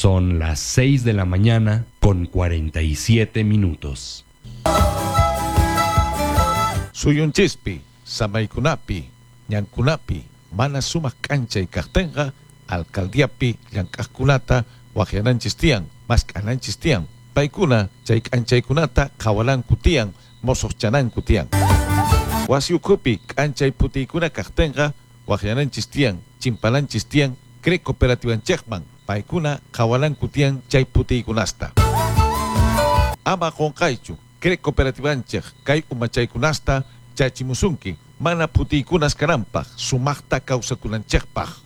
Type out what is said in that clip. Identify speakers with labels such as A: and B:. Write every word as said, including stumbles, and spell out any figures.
A: Son las seis de la mañana con cuarenta y siete minutos.
B: Suyunchispi, samaykunapi, ñankunapi, mana sumas cancha y cartenga, alcaldiapi, llankaskunata, wajiananchistian, maskananchistian, paikuna, chay canchaykunata, kawalan mosochanan kutian. Wasiukupi, cancha y putikuna cartenga, wajiananchistian, chimpalanchistian, cre cooperativan chekman, paikuna, kawalan kutian, chay putikunasta. Ama konkaichu, cre cooperativanchek, kay umachaykunasta, chachimusunki, mana putikunas karampaj, sumaqta kawsakunanchekpaj.